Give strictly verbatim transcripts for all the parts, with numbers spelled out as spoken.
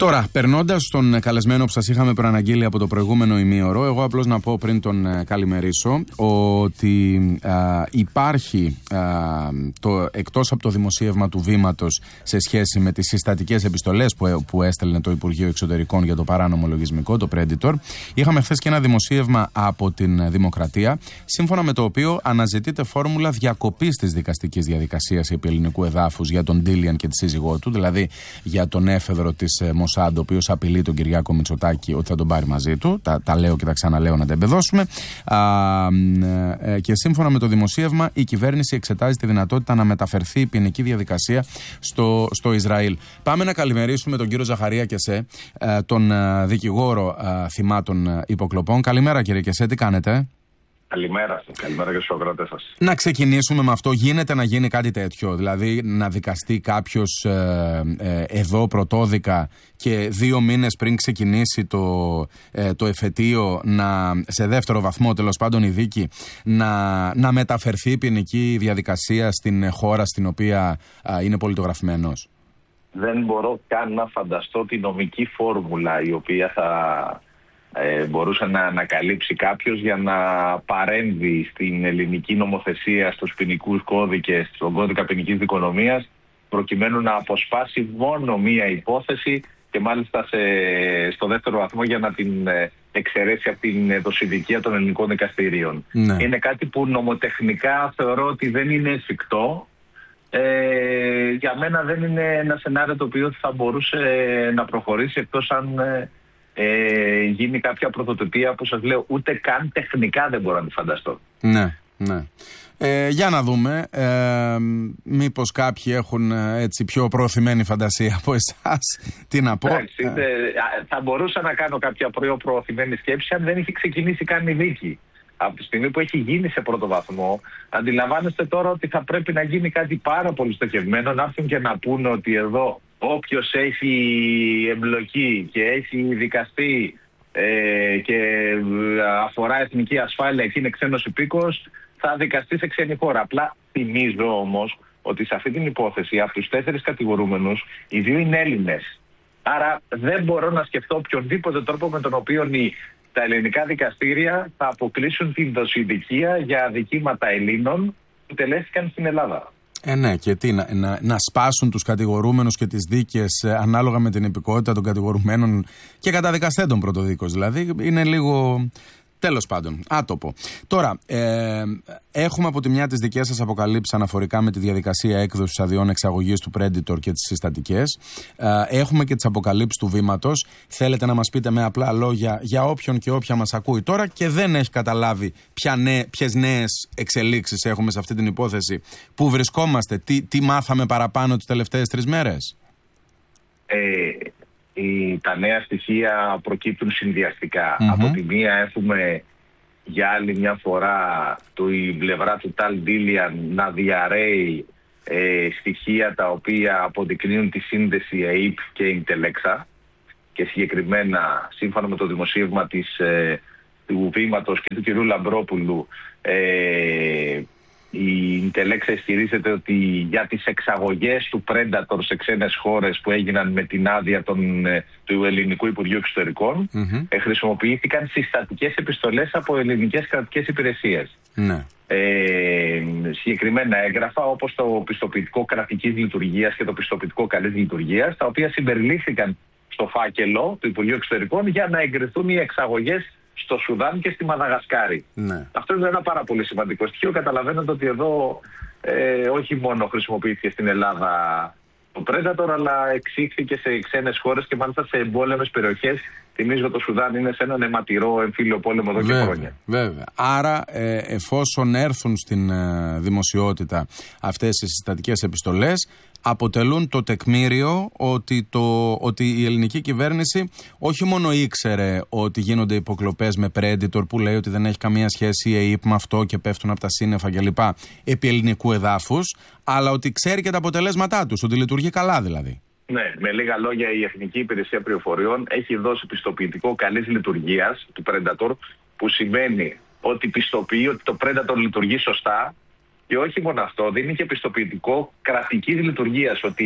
Τώρα, περνώντας τον καλεσμένο που σας είχαμε προαναγγείλει από το προηγούμενο ημίωρο, εγώ απλώς να πω πριν τον καλημερίσω ότι α, υπάρχει α, το, εκτός από το δημοσίευμα του Βήματος σε σχέση με τις συστατικές επιστολές που, που έστελνε το Υπουργείο Εξωτερικών για το παράνομο λογισμικό, το Predator, είχαμε χθες και ένα δημοσίευμα από την Δημοκρατία, σύμφωνα με το οποίο αναζητείται φόρμουλα διακοπής της δικαστικής διαδικασίας επί ελληνικού εδάφους για τον Ντίλιαν και τη σύζυγό του, δηλαδή για τον έφεδρο της Μοσάντ, ο οποίος απειλεί τον Κυριάκο Μητσοτάκη ότι θα τον πάρει μαζί του. Τα, τα λέω και τα ξαναλέω να τα εμπεδώσουμε. Α, ε, και σύμφωνα με το δημοσίευμα, η κυβέρνηση εξετάζει τη δυνατότητα να μεταφερθεί η ποινική διαδικασία στο, στο Ισραήλ. Πάμε να καλημερίσουμε τον κύριο Ζαχαρία Κεσέ, ε, τον ε, δικηγόρο ε, θυμάτων ε, υποκλοπών. Καλημέρα, κύριε Κεσέ, τι κάνετε? Καλημέρα σας, καλημέρα και στους ακροατές σας. Να ξεκινήσουμε με αυτό. Γίνεται να γίνει κάτι τέτοιο? Δηλαδή να δικαστεί κάποιος ε, ε, εδώ πρωτόδικα και δύο μήνες πριν ξεκινήσει το, ε, το εφετείο, να, σε δεύτερο βαθμό τέλος πάντων η δίκη, να, να μεταφερθεί η ποινική διαδικασία στην χώρα στην οποία ε, είναι πολιτογραφημένος? Δεν μπορώ καν να φανταστώ τη νομική φόρμουλα η οποία θα... Ε, μπορούσε να ανακαλύψει κάποιος για να παρέμβει στην ελληνική νομοθεσία, στους ποινικούς κώδικες, στον κώδικα ποινικής δικονομίας, προκειμένου να αποσπάσει μόνο μία υπόθεση και μάλιστα σε, στο δεύτερο βαθμό για να την εξαιρέσει από την δοσηδικία των ελληνικών δικαστηρίων. Ναι. Είναι κάτι που νομοτεχνικά θεωρώ ότι δεν είναι εφικτό. Ε, για μένα δεν είναι ένα σενάριο το οποίο θα μπορούσε να προχωρήσει, εκτός αν... Ε, γίνει κάποια πρωτοτυπία που σας λέω ούτε καν τεχνικά δεν μπορώ να τη φανταστώ. Ναι, ναι. Ε, για να δούμε, ε, μήπως κάποιοι έχουν έτσι πιο προωθημένη φαντασία από εσάς. Τι να πω. Εντάξει, ε. Θα μπορούσα να κάνω κάποια πιο προωθημένη σκέψη αν δεν είχε ξεκινήσει καν η δίκη. Από τη στιγμή που έχει γίνει σε πρώτο βαθμό, αντιλαμβάνεστε τώρα ότι θα πρέπει να γίνει κάτι πάρα πολύ στοχευμένο, να έρθουν και να πούνε ότι εδώ όποιος έχει εμπλοκή και έχει δικαστεί ε, και αφορά εθνική ασφάλεια και είναι ξένος υπήκοος, θα δικαστεί σε ξένη χώρα. Απλά θυμίζω όμως ότι σε αυτή την υπόθεση από τους τέσσερις κατηγορούμενους οι δύο είναι Έλληνες. Άρα δεν μπορώ να σκεφτώ οποιονδήποτε τρόπο με τον οποίο οι, τα ελληνικά δικαστήρια θα αποκλείσουν την δοσηδικία για αδικήματα Ελλήνων που τελέστηκαν στην Ελλάδα. Ε, ναι, και τι, να, να, να σπάσουν τους κατηγορούμενους και τις δίκες ε, ανάλογα με την υπηκότητα των κατηγορουμένων και καταδικαστέντων πρωτοδίκως. Δηλαδή είναι λίγο, τέλος πάντων, άτοπο. Τώρα, ε, έχουμε από τη μια τις δικές σας αποκαλύψεις αναφορικά με τη διαδικασία έκδοσης αδειών εξαγωγής του Predator και τις συστατικές. Ε, έχουμε και τις αποκαλύψεις του Βήματος. Θέλετε να μας πείτε με απλά λόγια για όποιον και όποια μας ακούει τώρα και δεν έχει καταλάβει ποιες νέες εξελίξεις έχουμε σε αυτή την υπόθεση, πού βρισκόμαστε, τι, τι μάθαμε παραπάνω τις τελευταίες τρεις μέρες? Ε, η, τα νέα στοιχεία προκύπτουν συνδυαστικά. Mm-hmm. Από τη μία έχουμε για άλλη μια φορά το, η πλευρά του Ταλ Ντίλιαν να διαρρέει ε, στοιχεία τα οποία αποδεικνύουν τη σύνδεση ΕΙΠ και Ιντελέξα και συγκεκριμένα σύμφωνα με το δημοσίευμα της, ε, του Βήματος και του κ. Λαμπρόπουλου, ε, η Ιντελέξα ισχυρίζεται ότι για τις εξαγωγές του Predator σε ξένες χώρες που έγιναν με την άδεια των, του Ελληνικού Υπουργείου Εξωτερικών, mm-hmm. ε, χρησιμοποιήθηκαν συστατικές επιστολές από ελληνικές κρατικές υπηρεσίες. Mm-hmm. Ε, συγκεκριμένα έγγραφα όπως το πιστοποιητικό κρατικής λειτουργίας και το πιστοποιητικό καλής λειτουργίας, τα οποία συμπεριλήφθηκαν στο φάκελο του Υπουργείου Εξωτερικών για να εγκριθούν οι εξαγωγές στο Σουδάν και στη Μαδαγασκάρη. Ναι. Αυτό είναι ένα πάρα πολύ σημαντικό στοιχείο. Καταλαβαίνετε ότι εδώ ε, όχι μόνο χρησιμοποιήθηκε στην Ελλάδα το Predator, αλλά εξήχθηκε σε ξένες χώρες και μάλιστα σε εμπόλεμες περιοχές. Θυμίζω το Σουδάν είναι σε έναν αιματηρό εμφύλιο πόλεμο εδώ βέβαια, και χρόνια. Βέβαια. Άρα, ε, εφόσον έρθουν στην ε, δημοσιότητα αυτές οι συστατικές επιστολές, αποτελούν το τεκμήριο ότι, το, ότι η ελληνική κυβέρνηση όχι μόνο ήξερε ότι γίνονται υποκλοπές με Predator που λέει ότι δεν έχει καμία σχέση η ΕΙΠ με αυτό και πέφτουν από τα σύννεφα κλπ. Επί ελληνικού εδάφους, αλλά ότι ξέρει και τα αποτελέσματά τους, ότι λειτουργεί καλά δηλαδή. Ναι, με λίγα λόγια, η Εθνική Υπηρεσία Πληροφοριών έχει δώσει πιστοποιητικό καλής λειτουργίας του Predator, που σημαίνει ότι πιστοποιεί ότι το Predator λειτουργεί σωστά. Και όχι μόνο αυτό, δίνει και πιστοποιητικό κρατικής λειτουργίας, ότι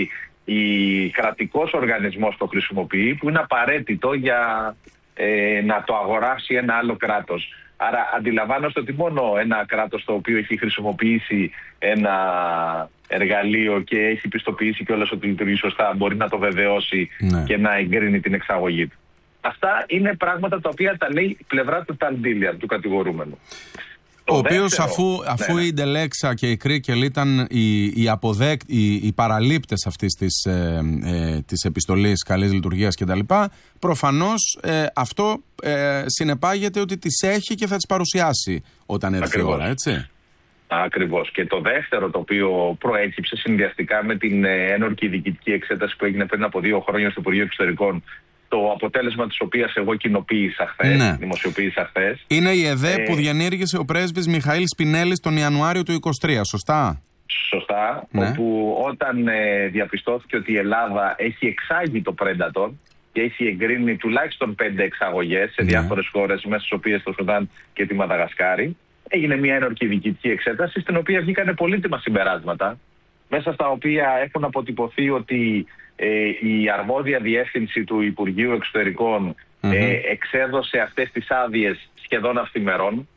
η κρατικός οργανισμός το χρησιμοποιεί, που είναι απαραίτητο για ε, να το αγοράσει ένα άλλο κράτος. Άρα αντιλαμβάνεστε ότι μόνο ένα κράτος το οποίο έχει χρησιμοποιήσει ένα εργαλείο και έχει πιστοποιήσει κιόλας ότι λειτουργεί σωστά μπορεί να το βεβαιώσει, ναι, και να εγκρίνει την εξαγωγή του. Αυτά είναι πράγματα τα οποία τα λέει η πλευρά του Ταλντίλιαν, του κατηγορούμενου. Ο οποίος αφού, αφού ναι, η Ντελέξα και η Κρίκελ ήταν οι, οι, αποδέκ, οι, οι παραλήπτες αυτής της, ε, ε, της επιστολής καλής λειτουργίας κτλ., προφανώς ε, αυτό ε, συνεπάγεται ότι τις έχει και θα τις παρουσιάσει όταν έρθει η ώρα, έτσι. Ακριβώς. Και το δεύτερο το οποίο προέκυψε συνδυαστικά με την ένορκη διοικητική εξέταση που έγινε πριν από δύο χρόνια στο Υπουργείο Εξωτερικών, το αποτέλεσμα της οποίας εγώ κοινοποίησα χθες, ναι, δημοσιοποίησα χθες. Είναι η ΕΔΕ ε, που διενήργησε ο πρέσβης Μιχαήλ Σπινέλης τον Ιανουάριο του είκοσι τρία, σωστά? Σωστά, ναι. Όπου όταν ε, διαπιστώθηκε ότι η Ελλάδα έχει εξάγει το Predator και έχει εγκρίνει τουλάχιστον πέντε εξαγωγές σε, ναι, διάφορες χώρες, μέσα στις οποίες το Σουδάν και τη Μαδαγασκάρη, έγινε μια ένορκη διοικητική εξέταση, στην οποία βγήκανε πολύτιμα συμπεράσματα, μέσα στα οποία έχουν αποτυπωθεί ότι ε, η αρμόδια διεύθυνση του Υπουργείου Εξωτερικών mm-hmm. ε, εξέδωσε αυτές τις άδειες σχεδόν αυθημερών.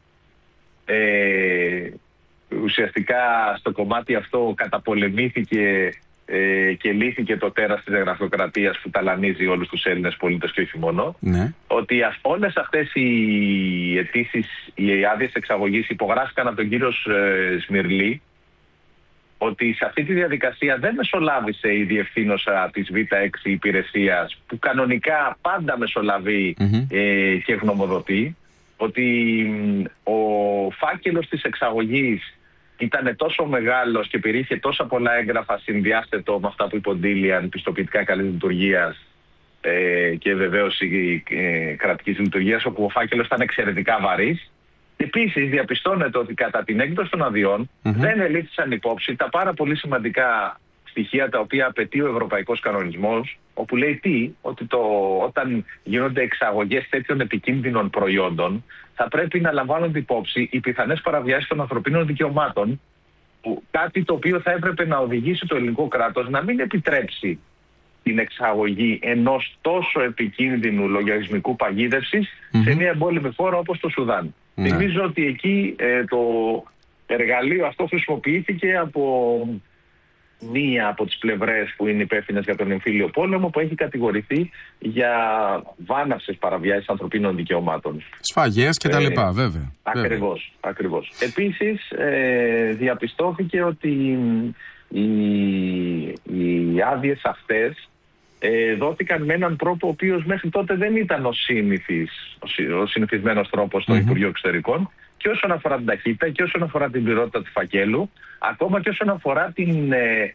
Ε, ουσιαστικά στο κομμάτι αυτό καταπολεμήθηκε ε, και λύθηκε το τέρας της γραφειοκρατίας που ταλανίζει όλους τους Έλληνες πολίτες και όχι μόνο. Ναι. Ότι α, όλες αυτές οι αιτήσεις, οι άδειες εξαγωγής υπογράφηκαν από τον κύριο ε, Σμυρλή, ότι σε αυτή τη διαδικασία δεν μεσολάβησε η διευθύνωσα της β' έξι υπηρεσίας, που κανονικά πάντα μεσολαβεί mm-hmm. ε, και γνωμοδοτεί, ότι ο φάκελος της εξαγωγής ήταν τόσο μεγάλος και περιείχε τόσα πολλά έγγραφα συνδυάστετο με αυτά που είπε ο Ντίλιαν, πιστοποιητικά καλής λειτουργίας ε, και βεβαίως η ε, κρατικής λειτουργίας, όπου ο φάκελος ήταν εξαιρετικά βαρύς. Επίσης, διαπιστώνεται ότι κατά την έκδοση των αδειών mm-hmm. δεν ελήφθησαν υπόψη τα πάρα πολύ σημαντικά στοιχεία τα οποία απαιτεί ο Ευρωπαϊκός Κανονισμός, όπου λέει τι, ότι το, όταν γίνονται εξαγωγές τέτοιων επικίνδυνων προϊόντων, θα πρέπει να λαμβάνονται υπόψη οι πιθανές παραβιάσεις των ανθρωπίνων δικαιωμάτων, που, κάτι το οποίο θα έπρεπε να οδηγήσει το ελληνικό κράτος να μην επιτρέψει την εξαγωγή ενός τόσο επικίνδυνου λογισμικού παγίδευσης mm-hmm. σε μια εμπόλεμη χώρα όπως το Σουδάν. Mm-hmm. Θυμίζω ότι εκεί ε, το εργαλείο αυτό χρησιμοποιήθηκε από μία από τις πλευρές που είναι υπεύθυνες για τον εμφύλιο πόλεμο, που έχει κατηγορηθεί για βάναυσες παραβιάσεις ανθρωπίνων δικαιωμάτων. Σφαγές και τα λοιπά, βέβαια. Ακριβώς, ακριβώς. Επίσης, ε, διαπιστώθηκε ότι οι, οι άδειες αυτές ε, δόθηκαν με έναν τρόπο ο οποίος μέχρι τότε δεν ήταν ο, συνηθις, ο συνηθισμένος τρόπος στο mm-hmm. Υπουργείο Εξωτερικών, και όσον αφορά την ταχύτητα και όσον αφορά την πληρότητα του φακέλου, ακόμα και όσον αφορά την ε,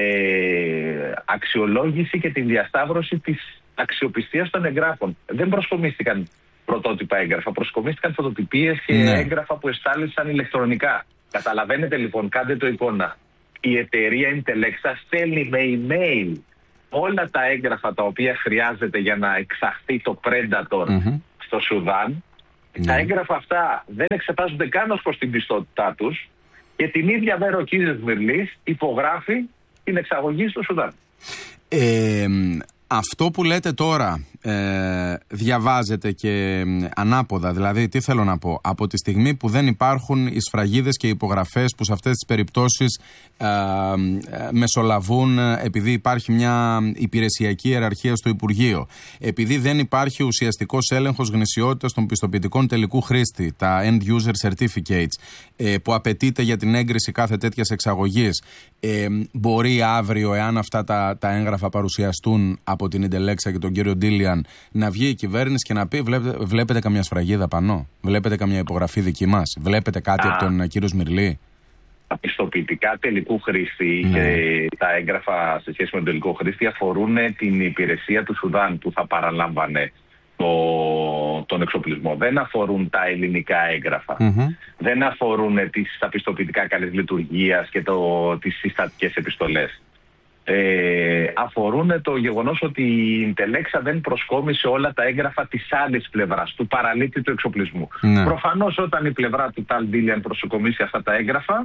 ε, αξιολόγηση και την διασταύρωση της αξιοπιστίας των εγγράφων. Δεν προσκομίστηκαν πρωτότυπα έγγραφα, προσκομίστηκαν φωτοτυπίες και ναι. έγγραφα που εστάλησαν ηλεκτρονικά. Καταλαβαίνετε λοιπόν, κάντε το εικόνα. Η εταιρεία Intelexa στέλνει με email όλα τα έγγραφα τα οποία χρειάζεται για να εξαχθεί το Predator mm-hmm. στο Σουδάν. Mm. Τα έγγραφα αυτά δεν εξετάζονται καν ως προς την πιστότητά τους, και την ίδια μέρα ο κύριος Μυρλής υπογράφει την εξαγωγή στο Σουδάν. Ε, αυτό που λέτε τώρα ε, διαβάζεται και ανάποδα. Δηλαδή, τι θέλω να πω, από τη στιγμή που δεν υπάρχουν οι σφραγίδες και οι υπογραφές που σε αυτές τις περιπτώσεις ε, ε, μεσολαβούν, επειδή υπάρχει μια υπηρεσιακή ιεραρχία στο Υπουργείο, επειδή δεν υπάρχει ουσιαστικός έλεγχος γνησιότητας των πιστοποιητικών τελικού χρήστη, τα End User Certificates, ε, που απαιτείται για την έγκριση κάθε τέτοιας εξαγωγής, ε, μπορεί αύριο, εάν αυτά τα, τα έγγραφα παρουσιαστούν από την Intelexa και τον κύριο Ντίλιαν, να βγει η κυβέρνηση και να πει: Βλέπετε, βλέπετε καμιά σφραγίδα πανώ, βλέπετε καμιά υπογραφή δική μας, βλέπετε κάτι Α, από τον κύριο Σμυρλή? Τα πιστοποιητικά τελικού χρήστη ναι. και τα έγγραφα σε σχέση με τον τελικό χρήστη αφορούν την υπηρεσία του Σουδάν που θα παραλάμβανε το, τον εξοπλισμό. Δεν αφορούν τα ελληνικά έγγραφα. Mm-hmm. Δεν αφορούν τις, τα πιστοποιητικά καλής λειτουργίας και το, τις συστατικές επιστολές. Ε, αφορούν το γεγονός ότι η Intelexa δεν προσκόμισε όλα τα έγγραφα της άλλης πλευράς, του παραλήπτη του εξοπλισμού. Ναι. Προφανώς όταν η πλευρά του Ταλντίλιαν προσοκομίσει αυτά τα έγγραφα,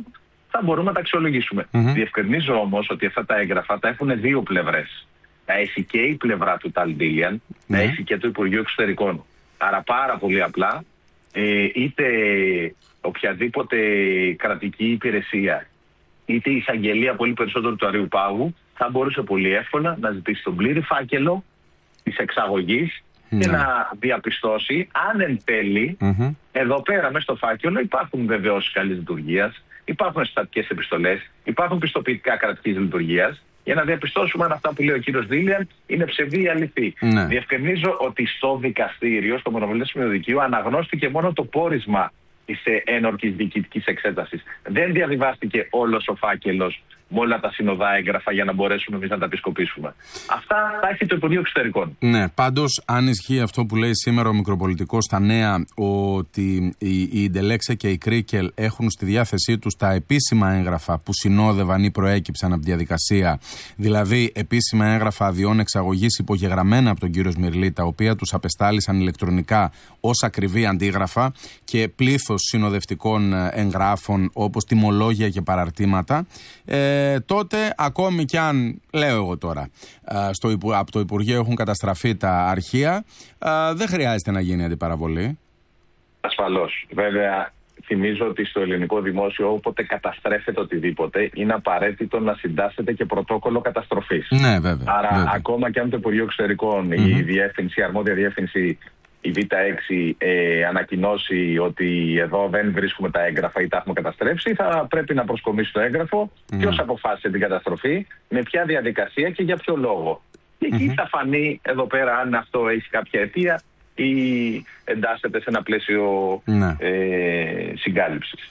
θα μπορούμε να τα αξιολογήσουμε. Mm-hmm. Διευκρινίζω όμως ότι αυτά τα έγγραφα τα έχουν δύο πλευρές. Τα έχει και η πλευρά του Tal Dilian, mm-hmm. τα έχει και το Υπουργείο Εξωτερικών. Άρα πάρα πολύ απλά, ε, είτε οποιαδήποτε κρατική υπηρεσία, είτε η εισαγγελία πολύ περισσότερο του Αριού Πάγου, θα μπορούσε πολύ εύκολα να ζητήσει τον πλήρη φάκελο της εξαγωγής mm-hmm. και να διαπιστώσει αν εν τέλει mm-hmm. εδώ πέρα μέσα στο φάκελο υπάρχουν βεβαιώσεις καλής λειτουργίας, υπάρχουν συστατικές επιστολές, υπάρχουν πιστοποιητικά κρατικής λειτουργίας, για να διαπιστώσουμε αν αυτά που λέει ο κύριος Dilian είναι ψευδή ή αληθή. Ναι. Διευκρινίζω ότι στο δικαστήριο, στο μονομελές σημειοδικείο, αναγνώστηκε μόνο το πόρισμα της ένορκης διοικητικής εξέτασης. Δεν διαβιβάστηκε όλος ο φάκελος με όλα τα συνοδά έγγραφα για να μπορέσουμε εμείς να τα επισκοπήσουμε. Αυτά τα έχει το Υπουργείο Εξωτερικών. Ναι, πάντως, αν ισχύει αυτό που λέει σήμερα ο μικροπολιτικός στα νέα, ότι η Ιντελέξε και η Κρίκελ έχουν στη διάθεσή τους τα επίσημα έγγραφα που συνόδευαν ή προέκυψαν από τη διαδικασία, δηλαδή επίσημα έγγραφα αδειών εξαγωγής υπογεγραμμένα από τον κύριο Σμυρλή, τα οποία τους απεστάλησαν ηλεκτρονικά ως ακριβή αντίγραφα και πλήθος συνοδευτικών εγγράφων όπως τιμολόγια και παραρτήματα. Ε, τότε ακόμη κι αν, λέω εγώ τώρα, στο, από το Υπουργείο έχουν καταστραφεί τα αρχεία, δεν χρειάζεται να γίνει αντιπαραβολή. Ασφαλώς. Βέβαια, θυμίζω ότι στο ελληνικό δημόσιο όποτε καταστρέφεται οτιδήποτε είναι απαραίτητο να συντάσσεται και πρωτόκολλο καταστροφής. Ναι, βέβαια. Άρα βέβαια. ακόμα και αν το Υπουργείο Εξωτερικών, mm-hmm. η διεύθυνση, η αρμόδια διεύθυνση, η Β έξι ε, ανακοινώσει ότι εδώ δεν βρίσκουμε τα έγγραφα ή τα έχουμε καταστρέψει, θα πρέπει να προσκομίσει το έγγραφο mm. ποιος αποφάσισε την καταστροφή, με ποια διαδικασία και για ποιο λόγο. Και εκεί mm-hmm. θα φανεί εδώ πέρα αν αυτό έχει κάποια αιτία ή εντάσσεται σε ένα πλαίσιο mm. ε, συγκάλυψης.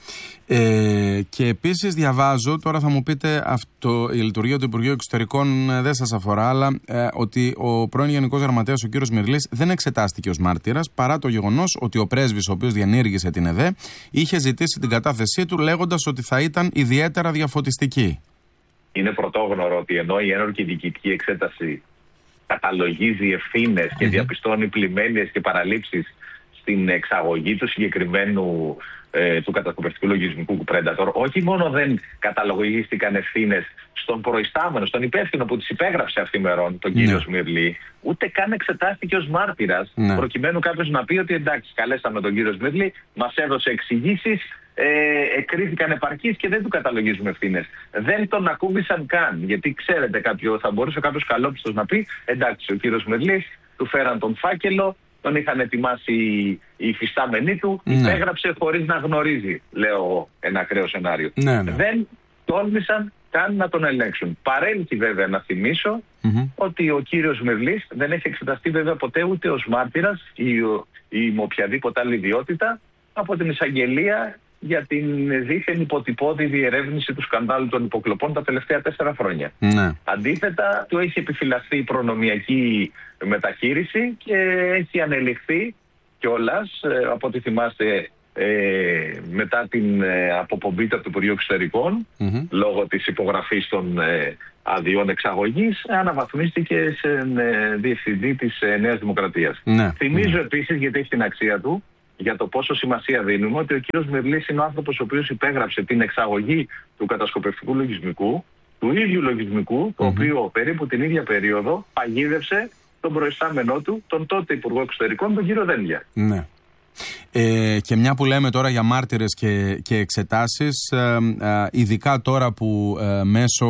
Ε, και επίσης διαβάζω, τώρα θα μου πείτε αυτό, η λειτουργία του Υπουργείου Εξωτερικών ε, δεν σας αφορά, αλλά ε, ότι ο πρώην Γενικός Γραμματέας, ο κύριος Μυρλής, δεν εξετάστηκε ως μάρτυρας, παρά το γεγονός ότι ο πρέσβης, ο οποίος διενήργησε την ΕΔΕ, είχε ζητήσει την κατάθεσή του λέγοντας ότι θα ήταν ιδιαίτερα διαφωτιστική. Είναι πρωτόγνωρο ότι ενώ η ένορκη διοικητική εξέταση καταλογίζει ευθύνες και mm-hmm. διαπιστώνει πλημέλειες και παραλήψεις στην εξαγωγή του συγκεκριμένου ε, του κατασκοπευτικού λογισμικού Predator, όχι μόνο δεν καταλογίστηκαν ευθύνες στον προϊστάμενο, στον υπεύθυνο που τις υπέγραψε αυθημερών, τον κύριο Σμυρλή, ούτε καν εξετάστηκε ως μάρτυρας, ναι. προκειμένου κάποιος να πει ότι εντάξει, καλέσαμε τον κύριο Σμυρλή, μας έδωσε εξηγήσεις, ε, εκρίθηκαν επαρκείς και δεν του καταλογίζουμε ευθύνες. Δεν τον ακούμπησαν καν, γιατί ξέρετε, κάποιο, θα μπορούσε κάποιος καλόπιστος να πει εντάξει, ο κύριος Σμυρλής, του φέραν τον φάκελο, τον είχαν ετοιμάσει οι υφιστάμενοι του, ναι. υπέγραψε χωρίς να γνωρίζει, λέω ένα ακραίο σενάριο. Ναι, ναι. Δεν τόλμησαν καν να τον ελέγξουν. Παρέλκει βέβαια να θυμίσω mm-hmm. ότι ο κύριος Μυρλής δεν έχει εξεταστεί βέβαια ποτέ ούτε ως μάρτυρας ή, ή με οποιαδήποτε άλλη ιδιότητα από την εισαγγελία για την δίθεν υποτυπώδη διερεύνηση του σκανδάλου των υποκλοπών τα τελευταία τέσσερα χρόνια. Ναι. Αντίθετα, του έχει επιφυλαστεί προνομιακή μεταχείριση και έχει ανελιχθεί κιόλας, από ό,τι θυμάστε, ε, μετά την ε, αποπομπή του Υπουργείου Εξωτερικών, mm-hmm. λόγω της υπογραφής των ε, αδειών εξαγωγής, αναβαθμίστηκε σε ε, διευθυντή της ε, Νέας Δημοκρατίας. Ναι. Θυμίζω mm-hmm. επίσης, γιατί έχει την αξία του, για το πόσο σημασία δίνουμε, ότι ο κύριος Μυρλής είναι ο άνθρωπος ο οποίος υπέγραψε την εξαγωγή του κατασκοπευτικού λογισμικού, του ίδιου λογισμικού, το mm-hmm. οποίο περίπου την ίδια περίοδο παγίδευσε τον προϊστάμενό του, τον τότε Υπουργό Εξωτερικών, τον κύριο Δένδια. Ναι. Ε, και μια που λέμε τώρα για μάρτυρες και, και εξετάσεις, ε, ε, ειδικά τώρα που ε, μέσω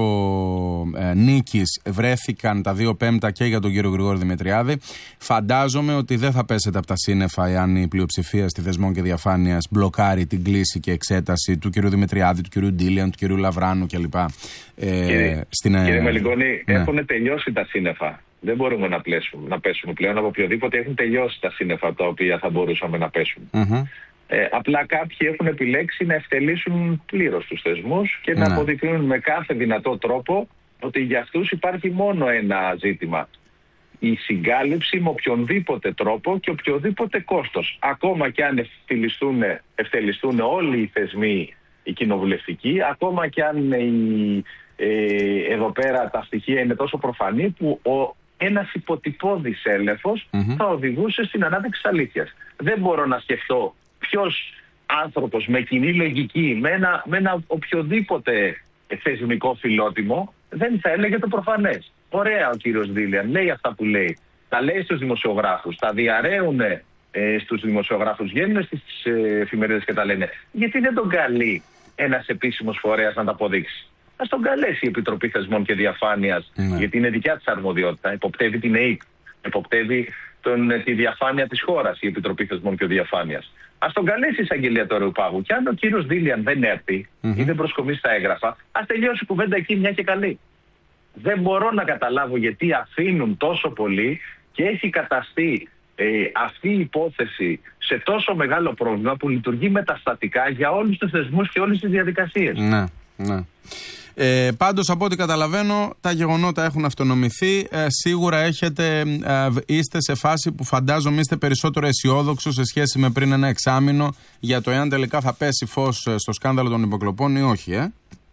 ε, νίκης βρέθηκαν τα δύο πέμπτα και για τον κύριο Γρηγόρη Δημητριάδη, φαντάζομαι ότι δεν θα πέσετε από τα σύννεφα εάν η πλειοψηφία στη Θεσμών και Διαφάνειας μπλοκάρει την κλήση και εξέταση του κύριου Δημητριάδη, του κύριου Ντίλιαν, του κύριου Λαβράνου κλπ. Ε, κύριε στην, ε, κύριε Μελιγόνη, ναι. έχουν τελειώσει τα σύννεφα. Δεν μπορούμε να, πλέσουμε, να πέσουμε πλέον από οποιοδήποτε. Έχουν τελειώσει τα σύννεφα τα οποία θα μπορούσαμε να πέσουμε. Mm-hmm. Ε, απλά κάποιοι έχουν επιλέξει να ευτελίσουν πλήρως τους θεσμούς και mm-hmm. να αποδεικνύουν με κάθε δυνατό τρόπο ότι για αυτούς υπάρχει μόνο ένα ζήτημα. Η συγκάλυψη με οποιονδήποτε τρόπο και οποιοδήποτε κόστος. Ακόμα και αν ευτελιστούν, ευτελιστούν όλοι οι θεσμοί οι κοινοβουλευτικοί, ακόμα και αν οι, ε, εδώ πέρα τα στοιχεία είναι τόσο προφανή που ο ένας υποτυπώδης έλεγχος mm-hmm. θα οδηγούσε στην ανάδειξη της αλήθειας. Δεν μπορώ να σκεφτώ ποιος άνθρωπος με κοινή λογική, με ένα, με ένα οποιοδήποτε θεσμικό φιλότιμο, δεν θα έλεγε το προφανές. Ωραία ο κύριος Δίλιαν, λέει αυτά που λέει. Τα λέει στους δημοσιογράφους, τα διαρρέουν ε, στους δημοσιογράφους, βγαίνουν στις ε, εφημερίδες και τα λένε. Γιατί δεν τον καλεί ένας επίσημος φορέας να τα αποδείξει? Ας τον καλέσει η Επιτροπή Θεσμών και Διαφάνειας, mm. γιατί είναι δικιά της αρμοδιότητα. Εποπτεύει την ΕΕΠ, εποπτεύει τον, τη διαφάνεια της χώρας η Επιτροπή Θεσμών και Διαφάνειας. Ας τον καλέσει η εισαγγελία του Αερουπάγου. Και αν ο κύριος Δίλιαν δεν έρθει mm-hmm. ή δεν προσκομίσει τα έγγραφα, ας τελειώσει η κουβέντα εκεί μια και καλή. Δεν μπορώ να καταλάβω γιατί αφήνουν τόσο πολύ και έχει καταστεί ε, αυτή η υπόθεση σε τόσο μεγάλο πρόβλημα που λειτουργεί μεταστατικά για όλους τους θεσμούς και όλες τις διαδικασίες. Ναι, ναι. Ε, πάντως από ό,τι καταλαβαίνω τα γεγονότα έχουν αυτονομηθεί. ε, Σίγουρα έχετε, ε, είστε σε φάση που φαντάζομαι είστε περισσότερο αισιόδοξος σε σχέση με πριν ένα εξάμηνο για το εάν τελικά θα πέσει φως στο σκάνδαλο των υποκλοπών ή όχι. ε?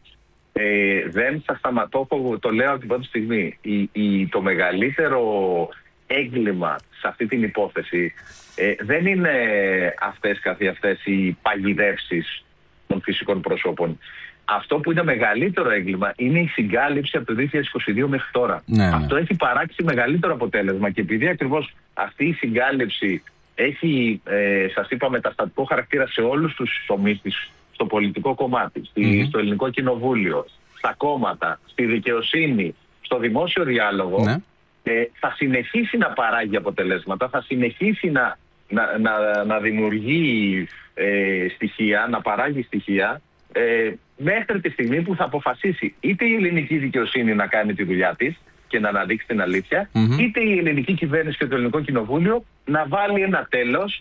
Ε, δεν θα σταματώ, το λέω από την πρώτη στιγμή. Η, η, το μεγαλύτερο έγκλημα σε αυτή την υπόθεση ε, δεν είναι αυτές καθ' αυτές οι παγιδεύσεις των φυσικών προσώπων. Αυτό που είναι μεγαλύτερο έγκλημα είναι η συγκάλυψη από το δύο χιλιάδες είκοσι δύο μέχρι τώρα. Ναι, ναι. Αυτό έχει παράξει μεγαλύτερο αποτέλεσμα και επειδή ακριβώς αυτή η συγκάλυψη έχει, ε, σας είπα, μεταστατικό χαρακτήρα σε όλους τους τομείς της, στο πολιτικό κομμάτι, στη, mm-hmm. στο ελληνικό κοινοβούλιο, στα κόμματα, στη δικαιοσύνη, στο δημόσιο διάλογο, ναι. ε, θα συνεχίσει να παράγει αποτελέσματα, θα συνεχίσει να, να, να, να δημιουργεί ε, στοιχεία, να παράγει στοιχεία, ε, μέχρι τη στιγμή που θα αποφασίσει είτε η ελληνική δικαιοσύνη να κάνει τη δουλειά της και να αναδείξει την αλήθεια, mm-hmm. είτε η ελληνική κυβέρνηση και το ελληνικό κοινοβούλιο να βάλει ένα τέλος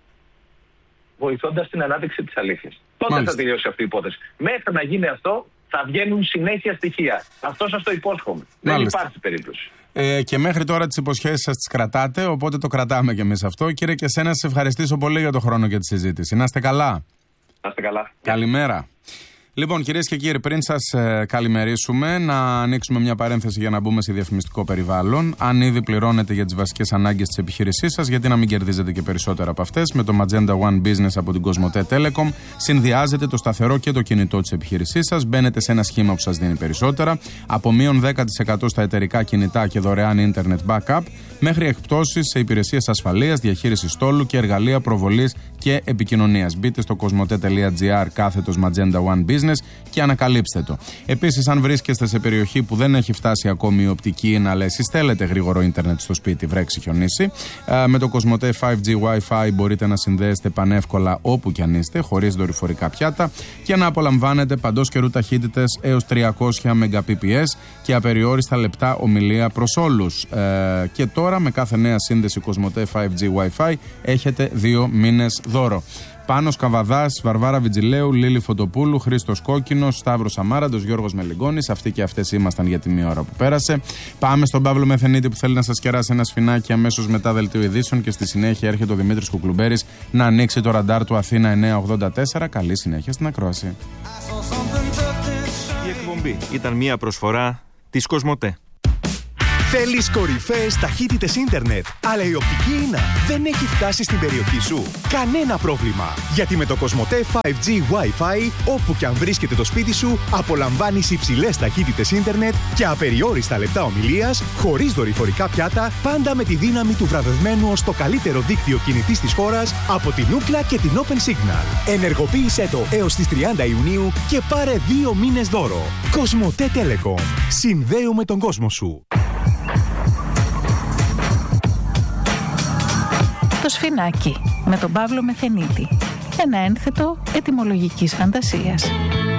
βοηθώντας την ανάδειξη της αλήθειας. Τότε Μάλιστα. θα τελειώσει αυτή η υπόθεση. Μέχρι να γίνει αυτό θα βγαίνουν συνέχεια στοιχεία. Αυτό σας το υπόσχομαι. Μάλιστα. Δεν υπάρχει περίπτωση. Ε, και μέχρι τώρα τις υποσχέσεις σας τις κρατάτε, οπότε το κρατάμε και εμείς αυτό. Κύριε και εσένα, σας ευχαριστήσω πολύ για τον χρόνο και τη συζήτηση. Να είστε καλά. Να είστε καλά. Καλημέρα. Λοιπόν, κυρίες και κύριοι, πριν σας ε, καλημερίσουμε, να ανοίξουμε μια παρένθεση για να μπούμε σε διαφημιστικό περιβάλλον. Αν ήδη πληρώνετε για τις βασικές ανάγκες της επιχείρησής σας, γιατί να μην κερδίζετε και περισσότερα από αυτές? Με το Magenta One Business από την Κοσμοτέ Telecom συνδυάζετε το σταθερό και το κινητό της επιχείρησής σας. Μπαίνετε σε ένα σχήμα που σας δίνει περισσότερα. Από μείον δέκα τοις εκατό στα εταιρικά κινητά και δωρεάν Internet Backup, μέχρι εκπτώσεις σε υπηρεσίες ασφαλείας, διαχείρισης στόλου και εργαλεία προβολής και επικοινωνίας. Μπείτε στο κοσμοτέ.gr κάθετος Magenta One Business και ανακαλύψτε το. Επίσης, αν βρίσκεστε σε περιοχή που δεν έχει φτάσει ακόμη η οπτική, να λέει εσείς θέλετε γρήγορο ίντερνετ στο σπίτι, βρέξει, χιονίσει, με το Κοσμοτέ φάιβ τζι Wi-Fi μπορείτε να συνδέεστε πανεύκολα όπου κι αν είστε, χωρίς δορυφορικά πιάτα, και να απολαμβάνετε παντός καιρού ταχύτητες έως τριακόσια Mbps και απεριόριστα λεπτά ομιλία προς όλους. Ε, και τώρα με κάθε νέα σύνδεση Κοσμοτέ φάιβ τζι Wi-Fi έχετε δύο μήνες δώρο. Πάνος Καβαδάς, Βαρβάρα Βιτζιλέου, Λίλη Φωτοπούλου, Χρήστος Κόκκινος, Σταύρος Αμάραντος, Γιώργος Μελιγκόνης. Αυτοί και αυτές ήμασταν για τη μία ώρα που πέρασε. Πάμε στον Παύλο Μεθενίτη που θέλει να σας κεράσει ένα σφινάκι αμέσως μετά δελτίο ειδήσεων και στη συνέχεια έρχεται ο Δημήτρης Κουκλουμπέρης να ανοίξει το ραντάρ του Αθήνα εννιακόσια ογδόντα τέσσερα. Καλή συνέχεια στην ακρόαση. Η εκπομπή ήταν μια προσφορά της Κοσμοτέ. Θέλεις κορυφαίες ταχύτητες ίντερνετ, αλλά η οπτική ίνα δεν έχει φτάσει στην περιοχή σου? Κανένα πρόβλημα, γιατί με το Κοσμοτέ φάιβ τζι Wi-Fi, όπου και αν βρίσκεται το σπίτι σου, απολαμβάνεις υψηλές ταχύτητες ίντερνετ και απεριόριστα λεπτά ομιλίας, χωρίς δορυφορικά πιάτα, πάντα με τη δύναμη του βραβευμένου ως το καλύτερο δίκτυο κινητής της χώρας από την Ookla και την Open Signal. Ενεργοποίησέ το έως τις τριάντα Ιουνίου και πάρε δύο μήνες δώρο. Κοσμοτέ Telecom. Συνδέουμε τον κόσμο σου. Το σφινάκι με τον Παύλο Μεθενίτη. Ένα ένθετο ετυμολογικής φαντασίας.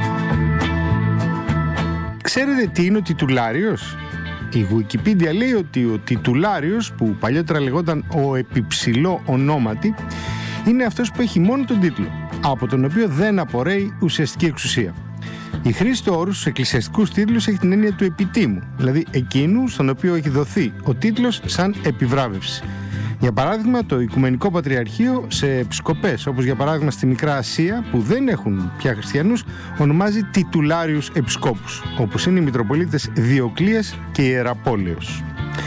Ξέρετε τι είναι ο τιτουλάριος? Η Wikipedia λέει ότι ο τιτουλάριος, που παλιότερα λεγόταν ο επιψηλό ονόματι, είναι αυτός που έχει μόνο τον τίτλο, από τον οποίο δεν απορρέει ουσιαστική εξουσία. Η χρήση του όρου στους εκκλησιαστικούς τίτλους έχει την έννοια του επιτίμου, δηλαδή εκείνου στον οποίο έχει δοθεί ο τίτλος σαν επιβράβευση. Για παράδειγμα, το Οικουμενικό Πατριαρχείο σε επισκοπές, όπως για παράδειγμα στη Μικρά Ασία, που δεν έχουν πια χριστιανούς, ονομάζει τιτουλάριους επισκόπους, όπως είναι οι Μητροπολίτες Διοκλείας και Ιεραπόλεως.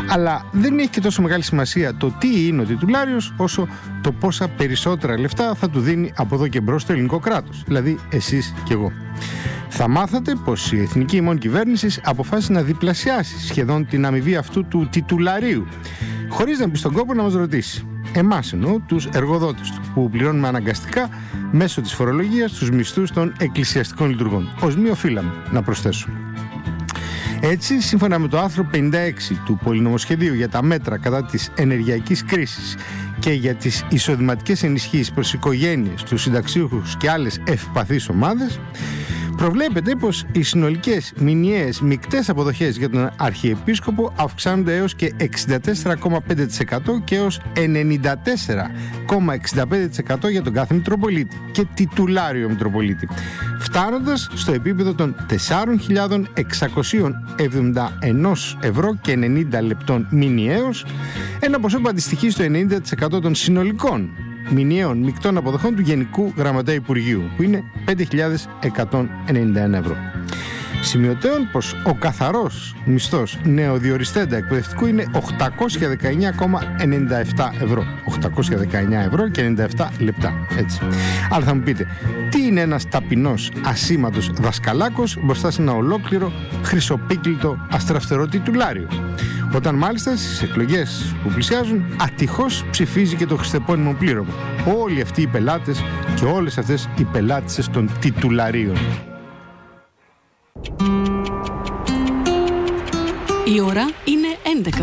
Αλλά δεν έχει και τόσο μεγάλη σημασία το τι είναι ο τιτουλάριος, όσο το πόσα περισσότερα λεφτά θα του δίνει από εδώ και μπρος το ελληνικό κράτος, δηλαδή εσείς και εγώ. Θα μάθατε πως η Εθνική ημών κυβέρνηση αποφάσισε να διπλασιάσει σχεδόν την αμοιβή αυτού του τιτουλαρίου, χωρίς να μπει στον κόπο να μας ρωτήσει. Εμάς εννοώ, τους εργοδότες του, που πληρώνουμε αναγκαστικά μέσω της φορολογίας τους μισθούς των εκκλησιαστικών λειτουργών. Ως μη οφείλαμε, να προσθέσω. Έτσι, σύμφωνα με το άρθρο πενήντα έξι του Πολυνομοσχεδίου για τα μέτρα κατά της ενεργειακής κρίσης και για τις εισοδηματικές ενισχύσεις προς οικογένειες, τους συνταξιούχους και άλλες ευπαθείς ομάδες, προβλέπεται πως οι συνολικές μηνιαίες μεικτές αποδοχές για τον Αρχιεπίσκοπο αυξάνονται έως και εξήντα τέσσερα κόμμα πέντε τοις εκατό και έως ενενήντα τέσσερα κόμμα εξήντα πέντε τοις εκατό για τον κάθε Μητροπολίτη και τιτουλάριο Μητροπολίτη, φτάνοντας στο επίπεδο των τέσσερις χιλιάδες εξακόσια εβδομήντα ένα ευρώ και ενενήντα λεπτών μηνιαίως, ένα ποσό που αντιστοιχεί στο ενενήντα τοις εκατό των συνολικών μηνιαίων μεικτών αποδοχών του Γενικού Γραμματέα Υπουργείου, που είναι πέντε χιλιάδες εκατόν ενενήντα ένα ευρώ. Σημειωτέων πως ο καθαρός μισθός νεοδιοριστέντα εκπαιδευτικού είναι οκτακόσια δεκαεννιά κόμμα ενενήντα επτά ευρώ. οκτακόσια δεκαεννιά ευρώ και ενενήντα επτά λεπτά. Έτσι. Αλλά θα μου πείτε, τι είναι ένας ταπεινός ασήμαντος δασκαλάκος μπροστά σε ένα ολόκληρο χρυσοπίκλητο αστραφτερό τιτουλάριο, όταν μάλιστα στις εκλογές που πλησιάζουν ατυχώς ψηφίζει και το χριστεπώνυμο πλήρωμα. Όλοι αυτοί οι πελάτες και όλες αυτές οι πελάτησες των τιτουλαρίων. Η ώρα είναι έντεκα.